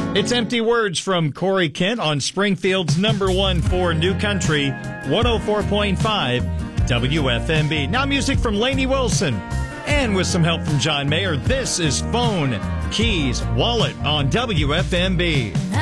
It's Empty Words from Corey Kent on Springfield's number one for New Country, 104.5 WFMB. Now music from Lainey Wilson. And with some help from John Mayer, this is Phone, Keys, Wallet on WFMB.